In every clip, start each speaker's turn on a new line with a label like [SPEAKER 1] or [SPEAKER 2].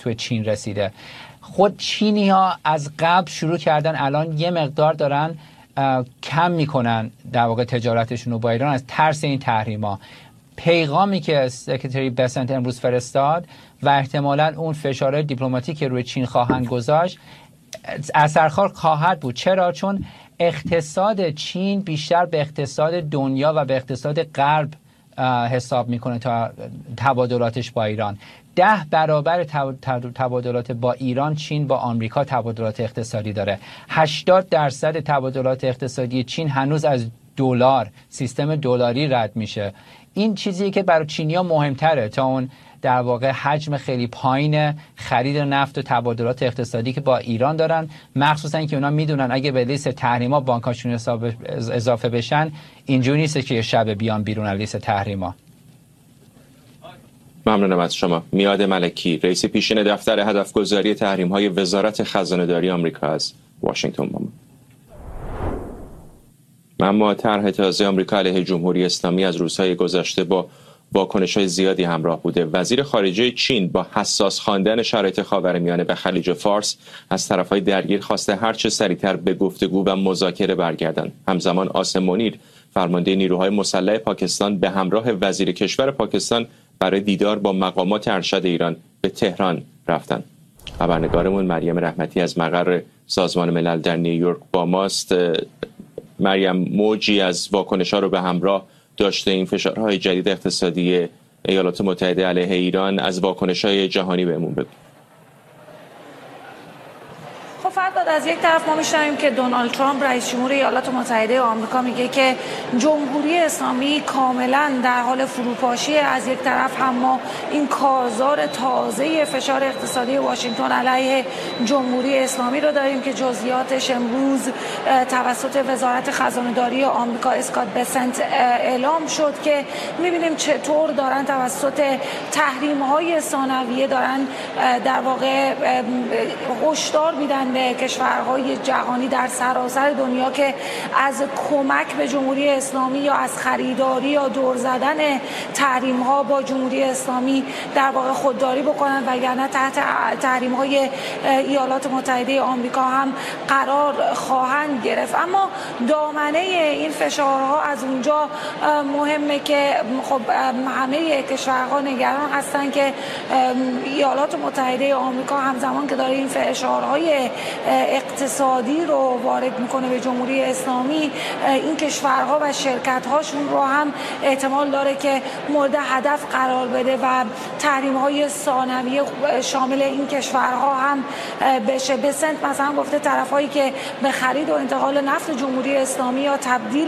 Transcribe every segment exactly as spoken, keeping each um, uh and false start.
[SPEAKER 1] توی چین رسیده. خود چینی ها از قبل شروع کردن الان یه مقدار دارن کم میکنن در واقع تجارتشون رو با ایران از ترس این تحریما. پیغامی که سکرتری بسنت امروز فرستاد و احتمالاً اون فشارهای دیپلماتیک که روی چین خواهند گذاشت اثرخوار خواهد بود. چرا؟ چون اقتصاد چین بیشتر به اقتصاد دنیا و به اقتصاد غرب حساب میکنه تا تبادلاتش با ایران. ده برابر تبادلات با ایران چین با آمریکا تبادلات اقتصادی داره. هشتاد درصد تبادلات اقتصادی چین هنوز از دلار، سیستم دلاری رد میشه. این چیزیه که برای چینی‌ها مهمتره تا اون در واقع حجم خیلی پایین خرید نفت و تبادلات اقتصادی که با ایران دارن، مخصوصا اینکه اونا میدونن اگه به لیست تحریما بانکاشون حساب اضافه بشن اینجوری نیست که یه شب بیان بیرون از لیست تحریما.
[SPEAKER 2] ممنونم از شما. میاد ملکی، رئیس پیشین دفتر هدفگذاری تحریم‌های وزارت خزانه‌داری آمریکا از واشنگتن با ما. اما طرح تازه آمریکا علیه جمهوری اسلامی از روزهای گذشته با واکنش‌های زیادی همراه بوده. وزیر خارجه چین با حساس خواندن شرایط خاورمیانه به خلیج فارس از طرف‌های درگیر خواسته هر چه سریعتر به گفتگو و مذاکره برگردند. همزمان آسم منیر، فرمانده نیروهای مسلح پاکستان، به همراه وزیر کشور پاکستان برای دیدار با مقامات ارشد ایران به تهران رفتند. خبرنگارمون مریم رحمتی از مقر سازمان ملل در نیویورک با ماست. مریم، موجی از واکنش‌ها رو به همراه داشته این فشارهای جدید اقتصادی ایالات متحده علیه ایران، از واکنش‌های جهانی بهمون بگو.
[SPEAKER 3] خب فرداد، از یک طرف ما می‌شنویم که دونالد ترامپ رئیس جمهور ایالات متحده آمریکا میگه که جمهوری اسلامی کاملا در حال فروپاشی. از یک طرف هم ما این کارزار تازه فشار اقتصادی واشنگتن علیه جمهوری اسلامی رو داریم که جزئیاتش امروز توسط وزارت خزانه‌داری آمریکا اسکات بسنت اعلام شد که می‌بینیم چطور دارن توسط تحریم‌های ثانویه دارن در واقع هشدار میدن به کشورهای جهانی در سراسر دنیا که از کمک به جمهوری اسلامی یا از خریداری یا دور زدن تحریم‌ها با جمهوری اسلامی در واقع خودداری بکنن، وگرنه تحت تحریم‌های ایالات متحده آمریکا هم قرار خواهند گرفت. اما دامنه این فشارها از اونجا مهمه که خب همه کشورها نگران هستن که ایالات متحده آمریکا همزمان که داره این فشارهای اقتصادی رو وارد میکنه به جمهوری اسلامی، این کشورها و شرکت‌هاشون رو هم احتمال داره که مورد هدف قرار بده و تحریم‌های ثانویه شامل این کشورها هم بشه. بسنت مثلا گفته طرف‌هایی که به خرید و انتقال نفت جمهوری اسلامی یا تبدیل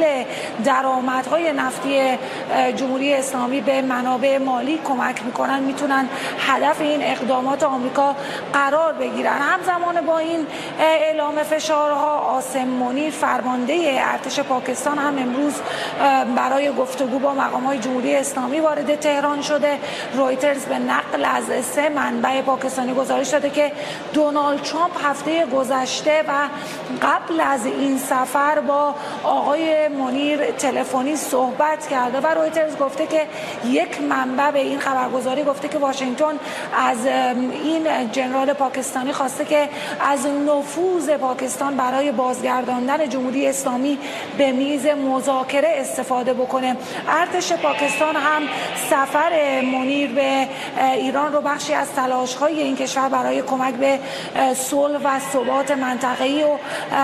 [SPEAKER 3] درآمدهای نفتی جمهوری اسلامی به منابع مالی کمک میکنن میتونن هدف این اقدامات آمریکا قرار بگیرن. همزمان با این اعلام فشارها، آسم منیر فرمانده ارتش پاکستان هم امروز برای گفتگو با مقامات جمهوری اسلامی وارد تهران شده. رویترز به نقل از سه منبع پاکستانی گزارش داده که دونالد ترامپ هفته گذشته و قبل از این سفر با آقای منیر تلفنی صحبت کرده و رویترز گفته که یک منبع به این خبرگزاری گفته که واشنگتن از این جنرال پاکستانی خواسته که از نفوذ پاکستان برای بازگرداندن جمهوری اسلامی به میز مذاکره استفاده بکنه. ارتش پاکستان هم سفر منیر به ایران رو بخشی از تلاش‌های این کشور برای کمک به صلح و ثبات منطقه‌ای و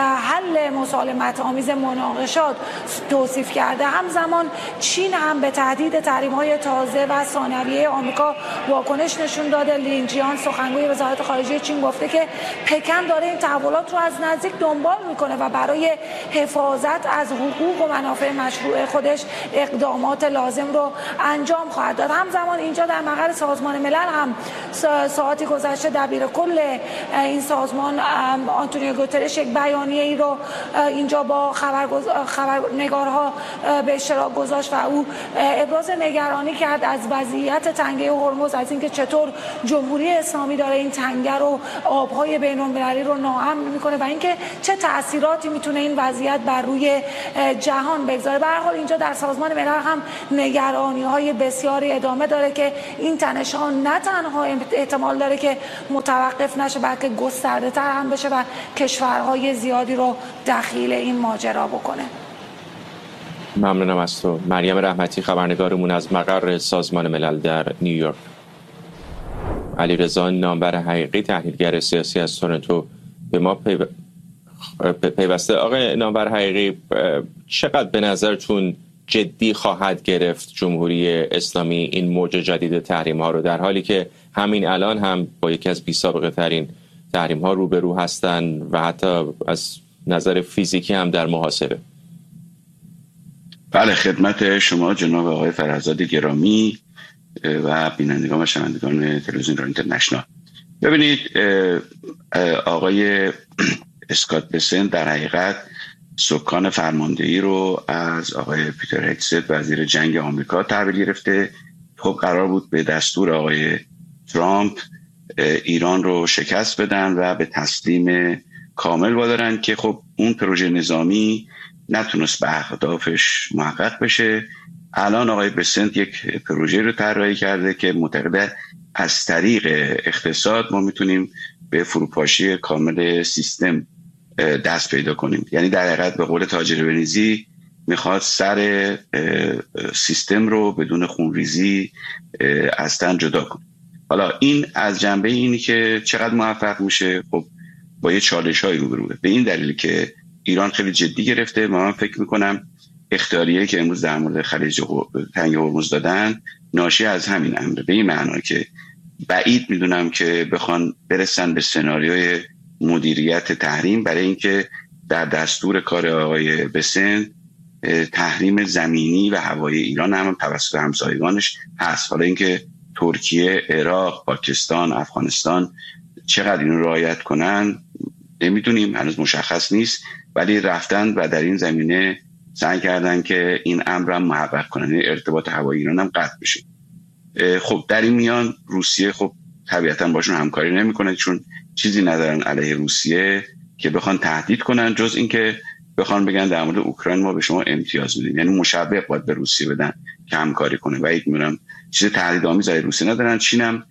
[SPEAKER 3] حل مسالمت آمیز مناقشات توصیف کرده. همزمان چین هم به تهدید تحریم‌های تازه و ثانویه آمریکا واکنش نشون داده. لین جیان سخنگوی وزارت خارجه چین گفته که پکن داره این تحولات رو از نزدیک دنبال میکنه و برای حفاظت از حقوق و منافع مشروع خودش اقدامات لازم رو انجام خواهد داد. همزمان اینجا در مقر سازمان ملل هم ساعتی گذشته دبیر کل این سازمان آنتونیو گوترش یک بیانیه ای رو اینجا با خبرگز... خبرنگارها به اشتراک گذاشت و او ابراز نگرانی کرد از وضعیت تنگه هرمز، از اینکه چطور جمهوری اسلامی داره این تنگه رو آبهای بین‌المللی رو ناامن میکنه و اینکه چه تاثیراتی میتونه این وضعیت بر روی جهان بگذاره. به هر حال اینجا در سازمان ملل هم نگرانی های بسیاری ادامه داره که این تنش ها نه تنها احتمال داره که متوقف نشه بلکه گسترده تر هم بشه و کشورهای زیادی رو دخیل این ماجرا بکنه.
[SPEAKER 2] ممنونم از تو مریم رحمتی، خبرنگارمون از مقر سازمان ملل در نیویورک. علیرضا نامور حقیقی، تحلیلگر سیاسی از تورنتو، به ما پیو... پیوسته. آقای نامور حقیقی، چقدر به نظرتون جدی خواهد گرفت جمهوری اسلامی این موج جدید تحریم ها رو، در حالی که همین الان هم با یکی از بی سابقه ترین تحریم ها روبرو هستن و حتی از نظر فیزیکی هم در محاصره؟
[SPEAKER 4] بله، خدمت شما جناب آقای فرزاد گرامی و بینندگان و شنوندگان تلویزیون رادیو اینترنشنال. ببینید، آقای اسکات بسنت در حقیقت سکان فرماندهی رو از آقای پیتر هگست وزیر جنگ آمریکا تحویل گرفته. خب قرار بود به دستور آقای ترامپ ایران رو شکست بدن و به تسلیم کامل وادارن که خب اون پروژه نظامی نتونست به اهدافش محقق بشه. الان آقای بسنت یک پروژه رو طراحی کرده که معتقده از طریق اقتصاد ما میتونیم به فروپاشی کامل سیستم دست پیدا کنیم. یعنی در حقیقت به قول تاجر بنیزی میخواد سر سیستم رو بدون خونریزی از تن جدا کنه. حالا این از جنبه اینی که چقدر موفق میشه، خب با یه چالش هایی روبروه. به این دلیل که ایران خیلی جدی گرفته. من فکر میکنم اختیاریه که امروز در مورد خلیج تنگ هرمز دادن ناشی از همین امره، به این معنا که بعید میدونم که بخوان برسن به سناریوی مدیریت تحریم، برای اینکه در دستور کار آقای بسنت تحریم زمینی و هوایی ایران هم توسط همسایگانش هست. حالا اینکه ترکیه، عراق، پاکستان، افغانستان چقدر اینو رعایت کنن نمیدونیم، هنوز مشخص نیست، ولی رفتن و در این زمینه سعی کردن که این امر هم محقق کنن، ارتباط هوایی ایران هم قطع بشه. خب در این میان روسیه خب طبیعتا باشون همکاری نمیکنه، چون چیزی ندارن علیه روسیه که بخوان تهدید کنن، جز اینکه بخوان بگن در مورد اوکراین ما به شما امتیاز میدیم. یعنی مشابه باید به روسیه بدن که همکاری کنه و یک میرم چیز تهدیدآمیز علیه روسیه ندارن. چین هم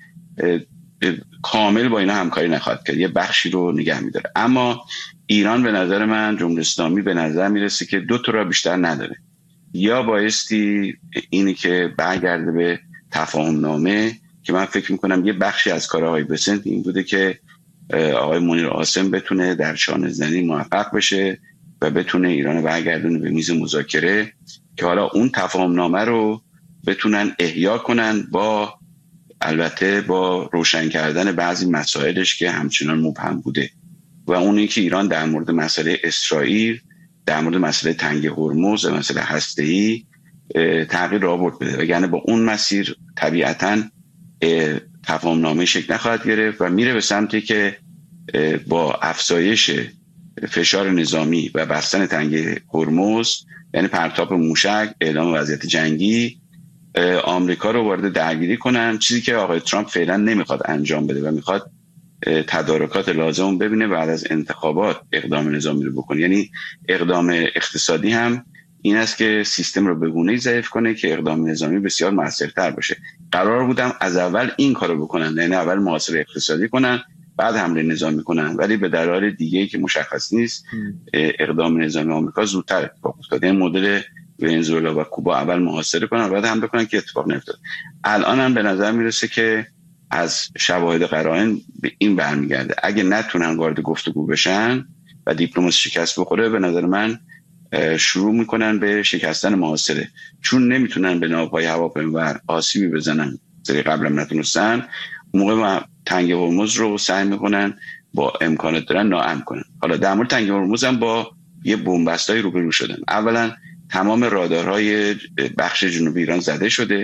[SPEAKER 4] کامل با اینا همکاری نخواهد کرد، یه بخشی رو نگه میداره. اما ایران به نظر من، جمهوری اسلامی به نظر میرسه که دو تا را بیشتر نداره. یا بایستی اینی که برگرده به تفاهم نامه که من فکر میکنم یه بخشی از کار آقای بسنت این بوده که آقای منیر قاسم بتونه در شانه زنی موفق بشه و بتونه ایران برگردونه به میز مذاکره که حالا اون تفاهم نامه رو بتونن احیا کنن، با البته با روشن کردن بعضی مسائلش که همچنان مبهم بوده. و اون اینکه ایران در مورد مسئله اسرائیل، در مورد مسئله تنگ هرمز و مسئله هسته‌ای تغییر رابط بده، وگرنه با اون مسیر طبیعتاً تفاهم نامه شکل نخواهد گرفت و میره به سمتی که با افزایش فشار نظامی و بستن تنگ هرمز، یعنی پرتاب موشک، اعلام وضعیت جنگی، آمریکا رو وارد درگیری کنن، چیزی که آقای ترامپ فعلا نمیخواد انجام بده و میخواد تدارکات لازم ببینه بعد از انتخابات اقدام نظامی رو بکنه. یعنی اقدام اقتصادی هم این است که سیستم رو به گونه‌ای ضعیف کنه که اقدام نظامی بسیار موثرتر باشه. قرار بودم از اول این کارو بکنن، یعنی اول محاصره اقتصادی کنن بعد حمله نظامی کنن، ولی به دلایل دیگه‌ای که مشخص نیست اقدام نظامی آمریکا زودتر اتفاق افتاد. این مدل ونزوئلا و کوبا اول محاصره کنن بعد حمله کنن که اتفاق نیفتاد. الان هم به نظر میرسه که از شواهد قرائن به این برمیگرده اگه نتونن وارد گفتگو بشن و دیپلماسی شکست بخوره، به نظر من شروع میکنن به شکستن محاصره، چون نمیتونن به ناوهای هواپیما آسیبی بزنن سری قبلم نتونستن. موقع ما تنگ هرمز رو سعی میکنن با امکانات دارن ناامن کنن. حالا در مورد تنگ هرمز هم با یه بن‌بستای روبرو شدن. اولا تمام رادارهای بخش جنوبی ایران زده شده،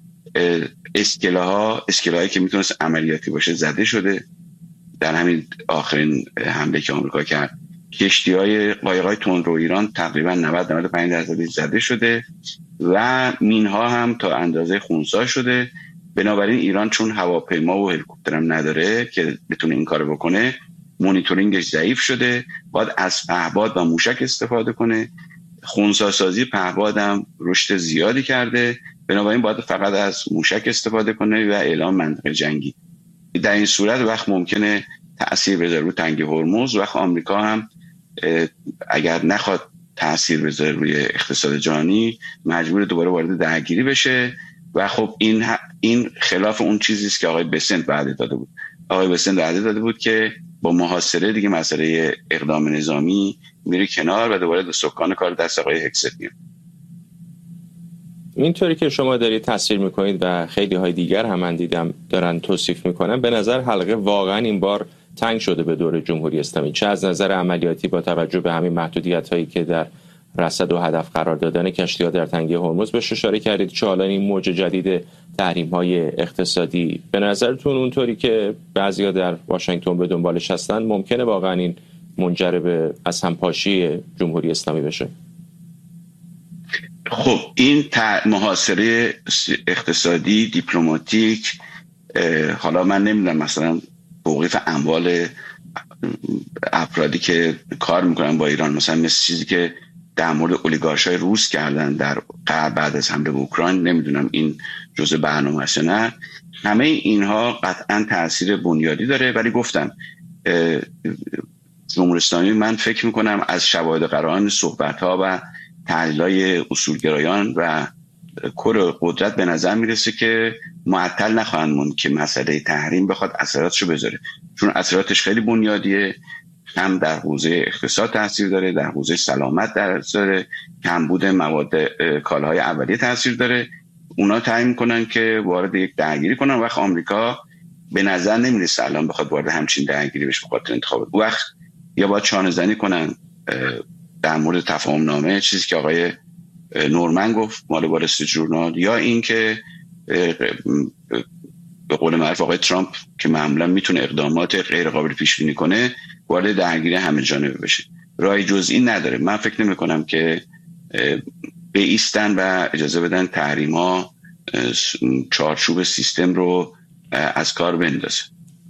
[SPEAKER 4] اسکلاها اسکلاهایی که میتونست عملیاتی باشه زده شده در همین آخرین حمله که آمریکا کرد. کشتی‌های قایق‌های تندرو ایران تقریبا نود تا نود و پنج درصد زده شده و مین‌ها هم تا اندازه خنثی شده. بنابراین ایران چون هواپیما و هلیکوپتر هم نداره که بتونه این کارو بکنه، مونیتورینگش ضعیف شده، باید از پهپاد و موشک استفاده کنه. خنثی‌سازی پهپاد هم رشد زیادی کرده، بنابراین باید فقط از موشک استفاده کنه و اعلام منطقه جنگی. در این صورت وقت ممکنه تأثیر بذاره رو تنگه هرمز، وقت آمریکا هم اگر نخواد تأثیر بذاره روی اقتصاد جهانی مجبور دوباره وارد درگیری بشه و خب این این خلاف اون چیزی است که آقای بسنت وعده داده بود. آقای بسنت وعده داده بود که با محاصره دیگه مسئله اقدام نظامی میره کنار و دوباره سکان کار دست آقای هکست میاد.
[SPEAKER 2] اینطوری که شما دارید تصویر میکنید و خیلی های دیگر هم من دیدم دارن توصیف میکنن، به نظر حلقه واقعا این بار تنگ شده به دور جمهوری اسلامی، چه از نظر عملیاتی با توجه به همین محدودیت هایی که در رصد و هدف قرار دادن کشتی‌ها در تنگه هرمز بهش اشاره کردید، چه حالا این موج جدید تحریم‌های اقتصادی. به نظرتون اونطوری که بعضیا در واشنگتن به دنبالش هستن ممکنه واقعا این منجر به از همپاشی جمهوری اسلامی بشه؟
[SPEAKER 4] خب این محاصره اقتصادی دیپلماتیک، حالا من نمیدونم مثلا توقیف اموال افرادی که کار میکنن با ایران، مثلا مثل چیزی که در مورد اولیگارشای روس کردن در بعد از حمله به اوکراین، نمیدونم این جزء برنامه است نه. همه اینها قطعا تاثیر بنیادی داره، ولی گفتم جمهوری اسلامی من فکر میکنم از شواهد قرائن صحبت‌ها و تحلیل‌های اصولگرایان و کور قدرت به نظر میرسه که معطل نخواهند موند که مسئله تحریم بخواد اثراتشو بذاره، چون اثراتش خیلی بنیادیه، هم در حوزه اقتصاد تاثیر داره، در حوزه سلامت تاثیر داره، کمبود مواد کالاهای اولیه تاثیر داره. اونا تعیین کنن که وارد یک درگیری کنن، وقت آمریکا به نظر نمیرسه الان بخواد وارد همچین درگیری بشه بخاطر انتخابات. وقت یا باید چانه زنی کنن در مورد تفاهم نامه، چیزی که آقای نورمن گفت مال وال استریت ژورنال، یا این که به قول معروف آقای ترامپ که معمولا میتونه اقدامات غیر قابل پیش بینی کنه وارد درگیری همه جانبه بشه. راه جزئی نداره. من فکر نمی کنم که به ایستن و اجازه بدن تحریما چارچوب سیستم رو از کار بندازه.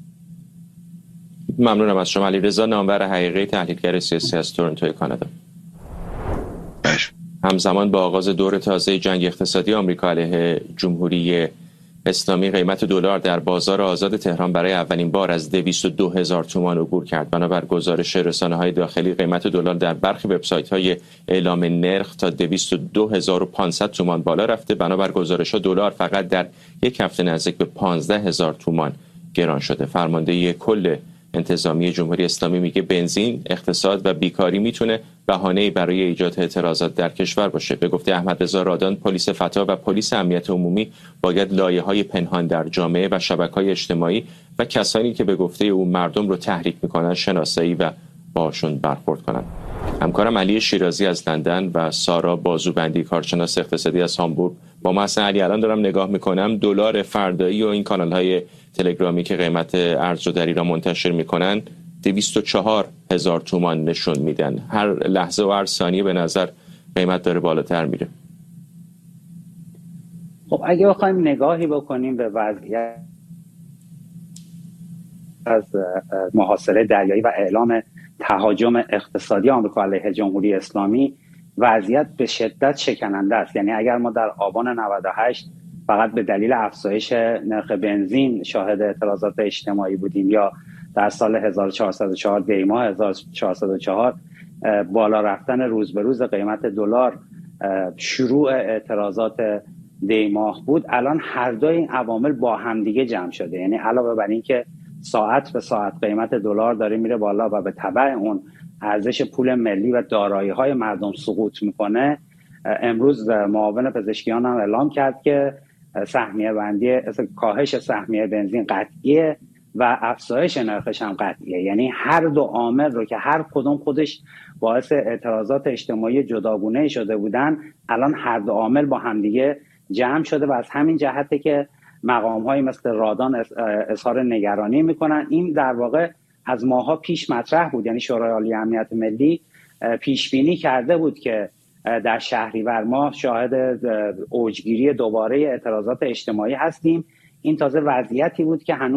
[SPEAKER 2] ممنونم از شما. علیرضا نامور حقیقی، تحلیلگر سیاسی از تورنتو کانادا.
[SPEAKER 4] باش.
[SPEAKER 2] همزمان با آغاز دور تازه جنگ اقتصادی آمریکا علیه جمهوری اسلامی، قیمت دلار در بازار آزاد تهران برای اولین بار از دویست و دو هزار تومان عبور کرد. بنابر گزارش رسانه‌های داخلی، قیمت دلار در برخی وبسایت‌های اعلام نرخ تا دویست و دو هزار و پانصد تومان بالا رفته. بنابر گزارش‌ها دلار فقط در یک هفته نزدیک به پانزده هزار تومان گران شده. فرمانده کل انتظامی جمهوری اسلامی میگه بنزین، اقتصاد و بیکاری میتونه بهانه‌ای برای ایجاد اعتراضات در کشور باشه. به گفته احمد رضا رادان، پلیس فتا و پلیس امنیت عمومی باید لایه‌های پنهان در جامعه و شبکه‌های اجتماعی و کسانی که به گفته او مردم رو تحریک میکنن شناسایی و باشون برخورد کنند. همکارم علی شیرازی از لندن و سارا بازوبندی، کارشناس اقتصادی از هامبورگ با ما هستن. علی، الان دارم نگاه میکنم دلار فردایی و این کانال‌های تلگرامی که قیمت ارز رو در ایران منتشر میکنن دویست و چهار هزار تومان نشون میدن. هر لحظه و هر ثانیه به نظر قیمت داره بالاتر میره.
[SPEAKER 5] خب اگه بخوایم نگاهی بکنیم به وضعیت از محاصره دریایی و اعلام تهاجم اقتصادی آمریکا علیه جمهوری اسلامی، وضعیت به شدت شکننده است. یعنی اگر ما در آبان نود و هشت فقط به دلیل افزایش نرخ بنزین شاهد اعتراضات اجتماعی بودیم، یا در سال هزار و چهارصد و چهار دیما هزار و چهارصد و چهار بالا رفتن روز به روز قیمت دلار شروع اعتراضات دیماه بود، الان هر دوی این عوامل با همدیگه جمع شده. یعنی علاوه بر این که ساعت به ساعت قیمت دلار داره میره بالا و به تبع اون ارزش پول ملی و دارایی‌های مردم سقوط میکنه، امروز معاون پزشکیان هم اعلام کرد که سهمیه بندی کاهش سهمیه بنزین قطعیه و افزایش نرخش هم قطعیه. یعنی هر دو عامل رو که هر کدوم خودش باعث اعتراضات اجتماعی جداگونه شده بودن، الان هر دو عامل با همدیگه جمع شده و از همین جهته که مقام‌های مثل رادان اظهار نگرانی میکنن. این در واقع از ماها پیش مطرح بود. یعنی شورای عالی امنیت ملی پیش بینی کرده بود که در شهریور ماه شاهد اوجگیری دوباره اعتراضات اجتماعی هستیم. این تازه وضعیتی بود که هنوز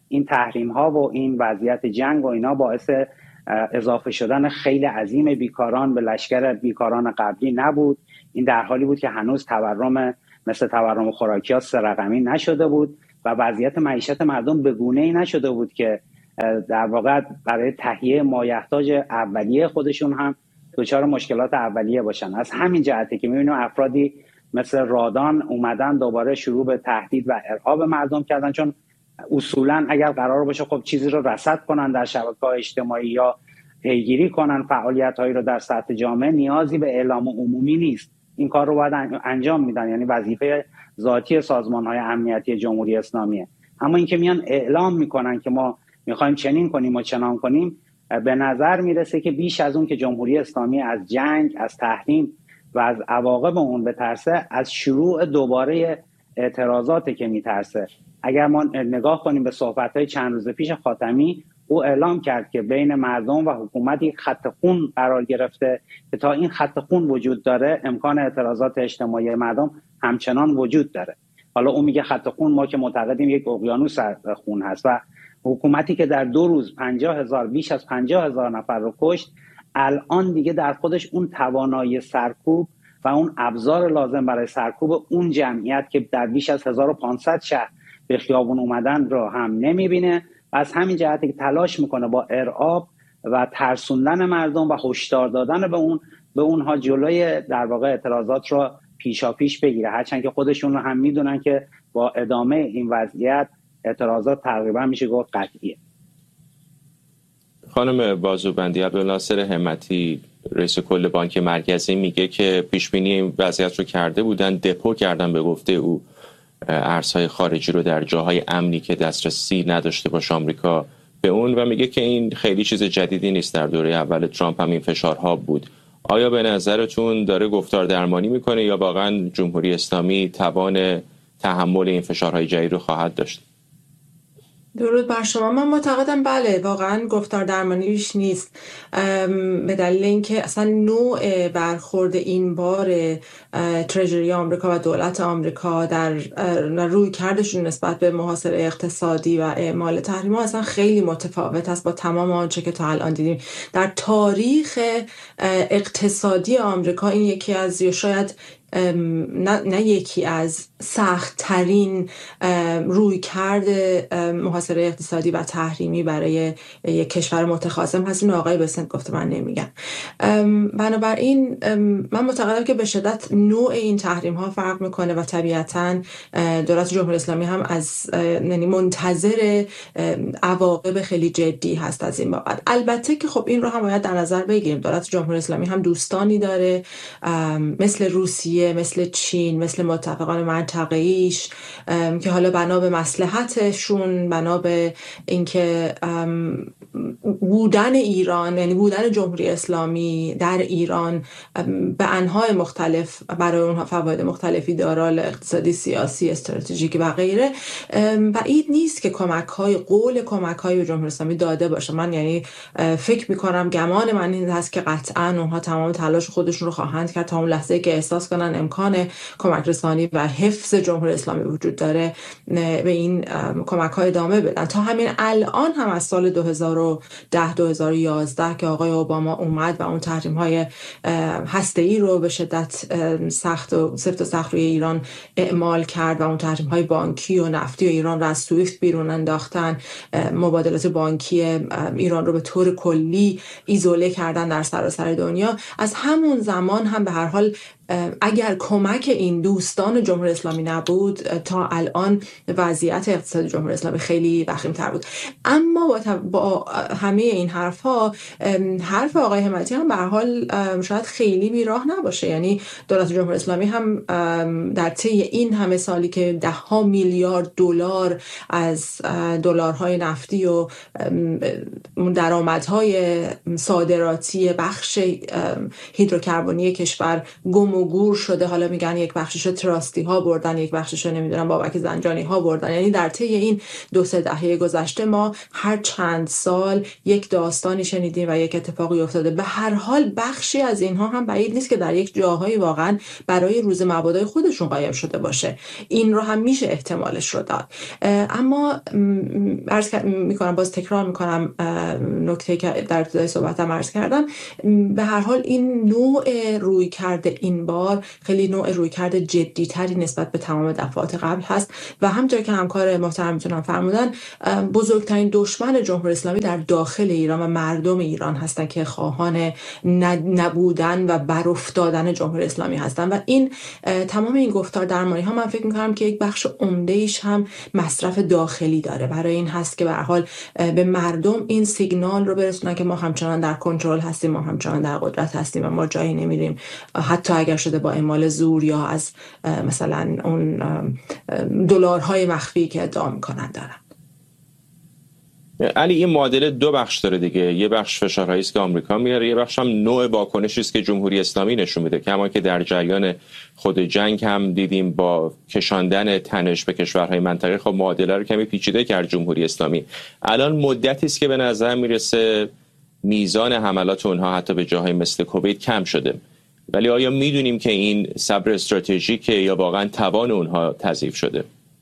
[SPEAKER 5] این تحریم ها و این وضعیت جنگ و اینا باعث اضافه شدن خیلی عظیم بیکاران به لشکر بیکاران قبلی نبود. این در حالی بود که هنوز تورم مثل تورم خوراکی ها سه رقمی نشده بود و وضعیت معیشت مردم به گونه‌ای نشده بود که در واقع برای تهیه مایحتاج اولیه خودشون هم دچار مشکلات اولیه باشن. از همین جهته که می‌بینیم افرادی مثل رادان اومدن دوباره شروع به تهدید و ارعاب مردم کردن، چون اصولا اگر قرار باشه خب چیزی رو رصد کنن در شبکه‌های اجتماعی یا پیگیری کنن فعالیت‌هایی رو در سطح جامعه، نیازی به اعلام عمومی نیست. این کار رو باید انجام میدن، یعنی وظیفه ذاتی سازمان‌های امنیتی جمهوری اسلامیه. اما اینکه میان اعلام میکنن که ما میخوایم چنین کنیم و چنان کنیم، به نظر میرسه که بیش از اون که جمهوری اسلامی از جنگ، از تحریم و از عواقب اون بترسه، از شروع دوباره اعتراضاته که میترسه. اگر ما نگاه کنیم به صحبت‌های چند روز پیش خاتمی، او اعلام کرد که بین مردم و حکومت یک خط خون قرار گرفته که تا این خط خون وجود داره امکان اعتراضات اجتماعی مردم همچنان وجود داره. حالا او میگه خط خون، ما که معتقدیم یک اقیانوس خون هست و حکومتی که در دو روز پنجاه هزار بیش از پنجاه هزار نفر رو کشت، الان دیگه در خودش اون توانایی سرکوب و اون ابزار لازم برای سرکوب اون جمعیت که در بیش از هزار و پانصد شهر به خیابون اومدن رو هم نمیبینه. از همین جهتی که تلاش میکنه با ارعاب و ترسوندن مردم و هشدار دادن به اون به اونها جلوی در واقع اعتراضات رو پیشا پیش بگیره، هرچند که خودشون رو هم میدونن که با ادامه این وضعیت اعتراضات تقریبا میشه گفت قطعیه.
[SPEAKER 2] خانم بازوبندی، عبدالناصر همتی رئیس کل بانک مرکزی میگه که پیش بینی این وضعیت رو کرده بودن، دپو کردن به گفته او ارزهای خارجی رو در جاهای امنی که دسترسی نداشته باشه آمریکا به اون، و میگه که این خیلی چیز جدیدی نیست، در دوره اول ترامپ هم این فشارها بود. آیا به نظرتون داره گفتار درمانی میکنه یا واقعا جمهوری اسلامی توان تحمل این فشارهای جدید رو خواهد داشت؟
[SPEAKER 6] درود بر شما. من معتقدم بله، واقعا گفتار درمانیش نیست، به دلیل اینکه اصلا نوع برخورد این بار ترژری آمریکا و دولت آمریکا در روی کردشون نسبت به محاصره اقتصادی و اعمال تحریم‌ها اصلا خیلی متفاوت است با تمام آنچه که تا الان دیدیم در تاریخ اقتصادی آمریکا. این یکی از یا شاید نه, نه یکی از سخت ترین روی کرده محاصره اقتصادی و تحریمی برای یک کشور متخاصم هست. این آقای بسنت گفته، من نمیگم. بنابراین من معتقدم که به شدت نوع این تحریم ها فرق میکنه و طبیعتاً دولت جمهوری اسلامی هم از یعنی منتظر عواقب خیلی جدی هست از این بابت. البته که خب این رو هم باید در نظر بگیریم، دولت جمهوری اسلامی هم دوستانی داره مثل روسیه، مثل چین، مثل متفقان منطقه‌ایش که حالا بنا به مصلحتشون، بنا به اینکه بودن ایران، یعنی بودن جمهوری اسلامی در ایران به انواع مختلف برای اونها فواید مختلفی داره، اقتصادی، سیاسی، استراتژیکی و غیره، بعید نیست که کمک‌های قول کمک‌های به جمهوری اسلامی داده باشه. من یعنی فکر می‌کنم، گمان من این هست که قطعاً اونها تمام تلاش خودشون رو خواهند کرد تا اون لحظه که احساس کنن امکان کمک رسانی و حفظ جمهوری اسلامی وجود داره به این کمک‌ها ادامه بدن. تا همین الان هم از سال دو هزار و ده دو هزار و یازده که آقای اوباما اومد و اون تحریم‌های هسته‌ای رو به شدت سخت و سفت و سخت روی ایران اعمال کرد و اون تحریم‌های بانکی و نفتی و ایران رو از سویفت بیرون انداختن، مبادلات بانکی ایران رو به طور کلی ایزوله کردن در سراسر دنیا. از همون زمان هم به هر حال اگر کمک این دوستان جمهوری اسلامی نبود، تا الان وضعیت اقتصادی جمهوری اسلامی خیلی وخیم‌تر بود. اما با, با همه این حرف‌ها، حرف آقای همتی هم به هر حال شاید خیلی بیراه نباشه. یعنی دولت جمهوری اسلامی هم در طی این همه سالی که ده ها میلیارد دلار از دلارهای نفتی و درآمدهای صادراتی بخش هیدروکربنی کشور گم و گور شده. حالا میگن یک بخششو تراستی ها بردن، یک بخششو نمیدونم بابک زنجانی ها بردن. یعنی در طی این دو سه دهه گذشته ما هر چند سال یک داستانی شنیدیم و یک اتفاقی افتاده. به هر حال بخشی از اینها هم بعید نیست که در یک جاهایی واقعا برای روز مبادای خودشون قایم شده باشه. این رو هم میشه احتمالش رو داد. اما عرض میکنم، باز تکرار میکنم نکته که در ابتدای صحبتم عرض کردم، به هر حال این نوع روی کرده این بار خیلی نوع روی کرده جدی تری نسبت به تمام دفعات قبل هست و همونطور که همکار محترمتون فرمودن، بزرگترین دشمن جمهوری اسلامی در داخل ایران و مردم ایران هستن که خواهان نبودن و برافتادن جمهوری اسلامی هستن و این تمام این گفتار درمانی ها من فکر میکنم که یک بخش عمده ایش هم مصرف داخلی داره. برای این هست که به هر حال به مردم این سیگنال رو برسونن که ما همچنان در کنترل هستیم، ما همچنان در قدرت هستیم و ما جایی نمیریم، حتی اگر شده با اعمال زور یا از مثلا اون دلارهای مخفی که ادعا میکنن دارن.
[SPEAKER 2] علی، این معادله دو بخش داره دیگه. یه بخش فشارهایی است که آمریکا میاره، یه بخش هم نوع واکنشی است که جمهوری اسلامی نشون میده، کما که در جریان خود جنگ هم دیدیم با کشاندن تنش به کشورهای منطقه. خب معادله رو کمی پیچیده کرد جمهوری اسلامی. الان مدتی است که به نظر میرسه میزان حملات اونها حتی به جاهای مثل کویت کم شده، ولی آیا میدونیم که این صبر استراتژیکه یا واقعا توان اونها تضعیف شده؟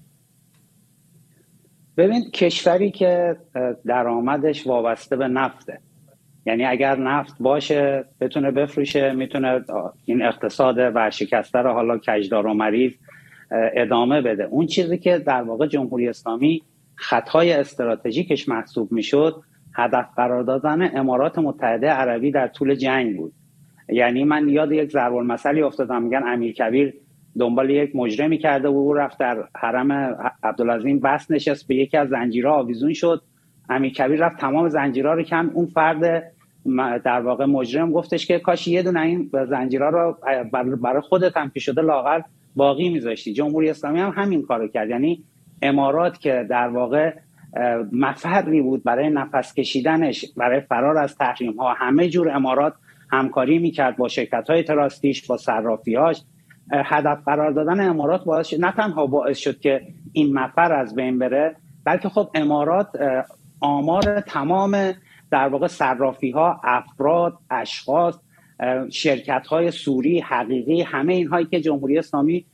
[SPEAKER 5] ببین، کشوری که درآمدش وابسته به نفته، یعنی اگر نفت باشه بتونه بفروشه، میتونه این اقتصاد ورشکسته رو حالا کجدار و مریض ادامه بده. اون چیزی که در واقع جمهوری اسلامی خطای استراتژیکش محسوب میشد، هدف قرار دادن امارات متحده عربی در طول جنگ بود. یعنی من یاد یک ضرب المثلی افتادم، میگن امیرکبیر دنبال یک مجرمی کرده و او رفت در حرم عبدالعظیم بس نشست، به یکی از زنجیرها آویزون شد. امیرکبیر رفت تمام زنجیرها رو کند. اون فرد در واقع مجرم گفتش که کاش یه دونه این زنجیرها رو برای خودت هم که شده لاغر باقی میذاشتی. جمهوری اسلامی هم همین کارو کرد. یعنی امارات که در واقع مفری بود برای نفس کشیدنش، برای فرار از تحریم ها، همه جور امارات همکاری میکرد با شرکت های تراستیش، با صرافیاش. هدف قرار دادن امارات باعث شد، نه تنها باعث شد که این مفر از بین بره، بلکه خب امارات آمار تمام در واقع صرافی ها، افراد، اشخاص، شرکت های سوری حقیقی، همه اینهایی که جمهوری اسلامی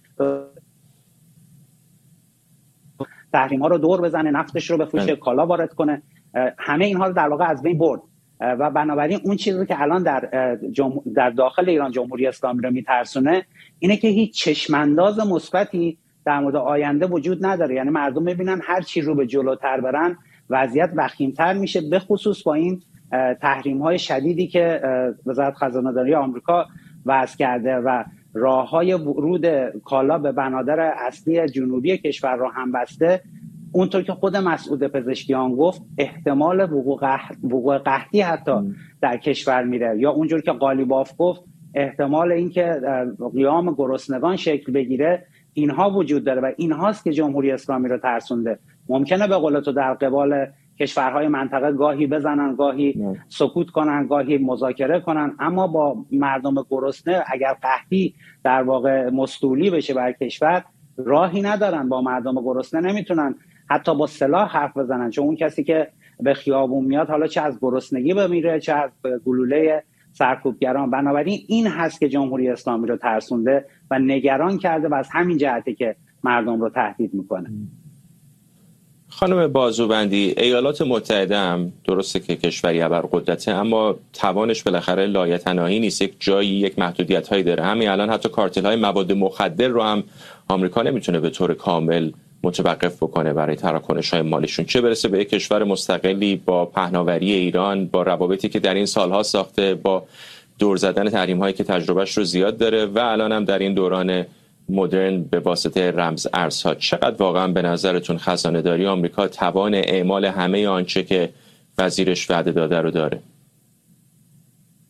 [SPEAKER 5] تحریم ها رو دور بزنه، نفتش رو بفروشه، کالا وارد کنه، همه اینها رو در واقع از بین برد. و بنابراین اون چیزی که الان در جمهور در داخل ایران جمهوری اسلامی رو میترسونه اینه که هیچ چشمانداز مثبتی در مورد آینده وجود نداره. یعنی مردم میبینن هر چی رو به جلوتر برن وضعیت وخیم‌تر میشه، به خصوص با این تحریم‌های شدیدی که وزارت خزانه‌داری آمریکا وضع کرده و راه‌های ورود کالا به بنادر اصلی جنوبی کشور را هم بسته. اونطور که خود مسعود پزشکیان گفت، احتمال وقوع وقوع قحطی حتی در کشور میره، یا اونجور که قالیباف گفت احتمال اینکه قیام گرسنگان شکل بگیره، اینها وجود داره و اینهاست که جمهوری اسلامی رو ترسونده. ممکنه به قول تو در قبال کشورهای منطقه گاهی بزنن، گاهی نه. سکوت کنن، گاهی مذاکره کنن، اما با مردم گرسنه اگر قحطی در واقع مستولی بشه بر کشور، راهی ندارن. با مردم گرسنه نمیتونن حتی با سلاح حرف بزنن، چون اون کسی که به خیابون میاد حالا چه از گرسنگی بمیره چه از گلوله سرکوبگران. بنابراین این هست که جمهوری اسلامی رو ترسونده و نگران کرده و از همین جهته که مردم رو تهدید میکنه.
[SPEAKER 2] خانم بازوبندی، ایالات متحده هم درسته که کشوری ابرقدرته، اما توانش بالاخره لایتناهی نیست، یک جایی یک محدودیت هایی داره. همین الان حتی کارتل های مواد مخدر رو هم آمریکا نمیتونه به طور کامل متوقف بکنه برای تراکنش های مالیشون، چه برسه به یک کشور مستقلی با پهناوری ایران، با روابطی که در این سالها ساخته، با دور زدن تحریم هایی که تجربهش رو زیاد داره و الان هم در این دوران مدرن به واسطه رمز ارزها. چقدر واقعا به نظرتون خزانه داری آمریکا توان اعمال همه آنچه که وزیرش وعده داده رو داره؟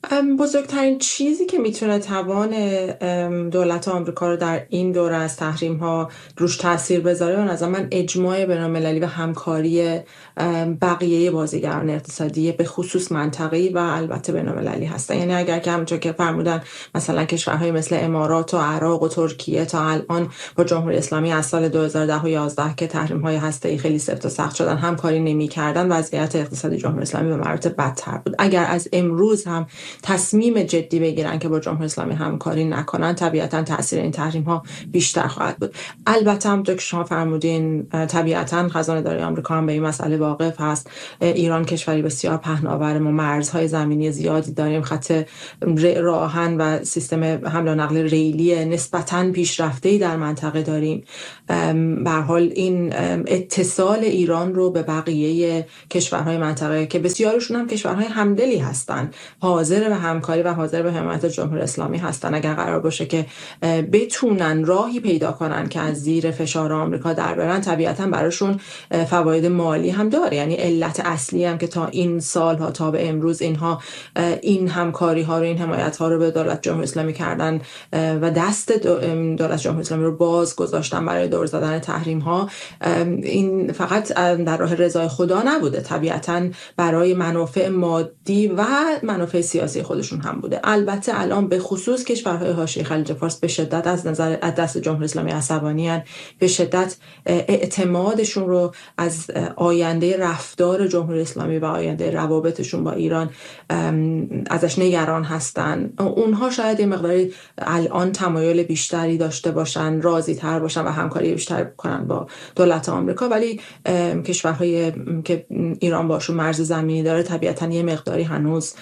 [SPEAKER 6] بزرگترین چیزی که میتونه توان دولت آمریکا رو در این دوره از تحریم ها روش تاثیر بذاره به نظر من اجماع بین‌المللی و همکاری بقیه بازیگران اقتصادی به خصوص منطقه‌ای و البته بین‌المللی هستن. یعنی اگر که همونطور که فرمودن مثلا کشورهای مثل امارات و عراق و ترکیه تا الان با جمهوری اسلامی از سال دو هزار و ده و یازده که تحریم های هسته‌ای خیلی سفت و سخت شدن همکاری نمی‌کردن، وضعیت اقتصادی جمهوری اسلامی به مراتب بدتر بود. اگر از امروز هم تصمیم جدی بگیرن که با جمهوری اسلامی همکاری نکنن، طبیعتاً تاثیر این تحریم ها بیشتر خواهد بود. البته همونطور که شما فرمودین طبیعتاً خزانه داری آمریکا هم به این مسئله واقف هست. ایران کشوری بسیار پهناور، ما مرزهای زمینی زیادی داریم، خط راهن و سیستم حمل و نقل ریلی نسبتاً پیشرفته‌ای در منطقه داریم. به هر حال این اتصال ایران رو به بقیه کشورهای منطقه که بسیارشون هم کشورهای همدلی هستن، حاضر به همکاری و حاضر به حمایت جمهوری اسلامی هستن، اگر قرار باشه که بتونن راهی پیدا کنن که از زیر فشار آمریکا در برن، طبیعتاً براشون فواید مالی هم داره. یعنی علت اصلی هم که تا این سالها تا به امروز اینها این همکاری ها رو، این حمایت ها رو به دولت جمهوری اسلامی کردن و دست دولت جمهوری اسلامی رو باز گذاشتن برای دور زدن تحریم ها، این فقط در راه رضای خدا نبوده، طبیعتاً برای منافع مادی و منافع سیاسی خودشون هم بوده. البته الان به خصوص کشورهای حاشیه خلیج فارس به شدت از نظر از دست جمهوری اسلامی عصبانی‌اند، به شدت اعتمادشون رو از آینده رفتار جمهوری اسلامی و آینده روابطشون با ایران ازش نگران هستن. اونها شاید یه مقداری الان تمایل بیشتری داشته باشن، راضی تر باشن و همکاری بیشتر کنن با دولت آمریکا، ولی کشورهای که ایران باشون مرز زمینی داره طبیعتاً یه مقداری هنوز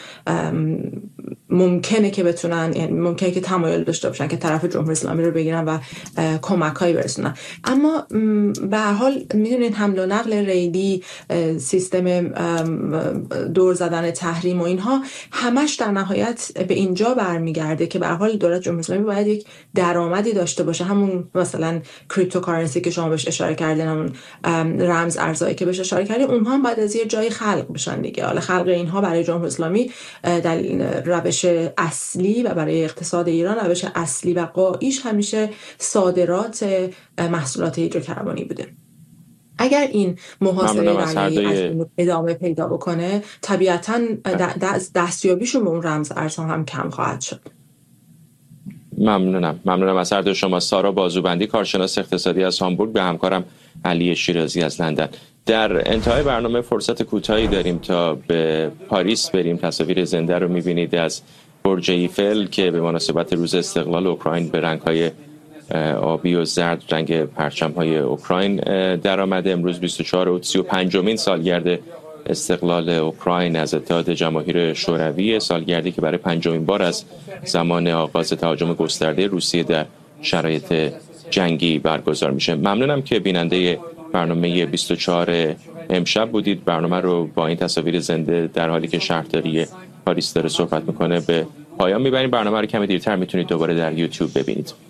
[SPEAKER 6] ممکنه که بتونن، یعنی ممکنه که تمایل داشته باشن که طرف جمهوری اسلامی رو بگیرن و کمک‌هایی برسونن. اما به هر حال میدونید حمل و نقل ریلی، سیستم دور زدن تحریم و اینها همش در نهایت به اینجا برمیگرده که به هر حال دولت جمهوری اسلامی باید یک درآمدی داشته باشه. همون مثلا کریپتوکارنسی که شما بهش اشاره کردین، همون رمز ارزایی که بهش اشاره کردین، اونها هم باید از یه جای خلق بشن دیگه. حالا خلق اینها برای جمهوری اسلامی در روش اصلی و برای اقتصاد ایران روش اصلی و قاییش همیشه صادرات محصولات هیدروکربنی بوده. اگر این محاصره رنگی ادامه پیدا بکنه، طبیعتاً دستیابیشون به اون رمز ارزها هم کم خواهد شد.
[SPEAKER 2] ممنونم. ممنونم از هر دو شما. سارا بازوبندی، کارشناس اقتصادی از هامبورگ، به همکارم علی شیرازی از لندن. در انتهای برنامه فرصت کوتاهی داریم تا به پاریس بریم. تصاویر زنده رو می‌بینید از برج ایفل که به مناسبت روز استقلال اوکراین به رنگ‌های آبی و زرد، رنگ پرچم‌های اوکراین در آمده. امروز بیست و چهار و سی و پنجمین سالگرد استقلال اوکراین از اتحاد جماهیر شوروی، سالگردی که برای پنجمین بار از زمان آغاز تهاجم گسترده روسیه در شرایط جنگی برگزار میشه. ممنونم که بیننده برنامه بیست و چهار امشب بودید. برنامه رو با این تصاویر زنده در حالی که شهرداری پاریس داره صحبت میکنه به پایان میبریم. برنامه رو کمی دیرتر میتونید دوباره در یوتیوب ببینید.